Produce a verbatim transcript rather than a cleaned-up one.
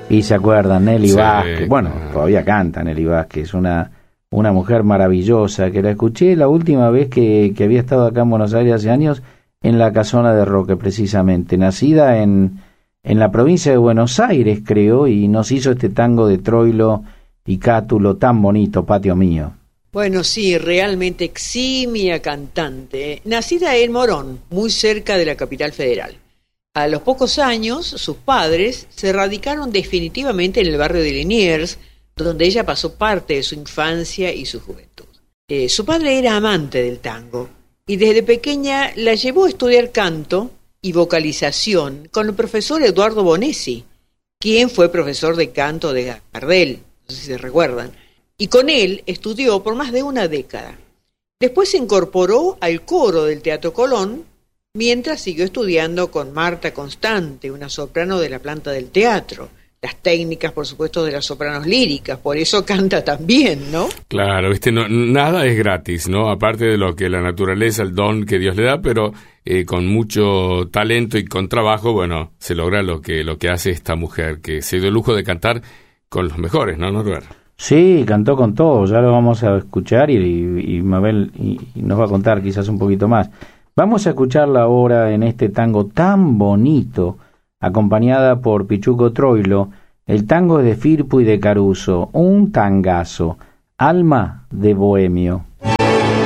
Y se acuerdan, Nelly Sí, Vázquez, bueno, claro. todavía canta Nelly Vázquez, una, una mujer maravillosa, que la escuché la última vez que, que había estado acá en Buenos Aires hace años, en la Casona de Roque, precisamente, nacida en, en la provincia de Buenos Aires, creo, y nos hizo este tango de Troilo y Cátulo tan bonito, Patio Mío. Bueno, sí, realmente eximia cantante, nacida en Morón, muy cerca de la capital federal. A los pocos años, sus padres se radicaron definitivamente en el barrio de Liniers, donde ella pasó parte de su infancia y su juventud. Eh, su padre era amante del tango y desde pequeña la llevó a estudiar canto y vocalización con el profesor Eduardo Bonesi, quien fue profesor de canto de Gardel, no sé si se recuerdan, y con él estudió por más de una década. Después se incorporó al coro del Teatro Colón, mientras siguió estudiando con Marta Constante, una soprano de la planta del teatro. Las técnicas, por supuesto, de las sopranos líricas, por eso canta tan bien, ¿no? Claro, viste, no, nada es gratis, ¿no? Aparte de lo que la naturaleza, el don que Dios le da, pero eh, con mucho talento y con trabajo, bueno, se logra lo que lo que hace esta mujer, que se dio el lujo de cantar con los mejores, ¿no, Norbert? Sí, cantó con todo, ya lo vamos a escuchar y, y, y Mabel y, y nos va a contar quizás un poquito más. Vamos a escucharla ahora en este tango tan bonito, acompañada por Pichuco Troilo. El tango es de Firpo y de Caruso, un tangazo, Alma de Bohemio.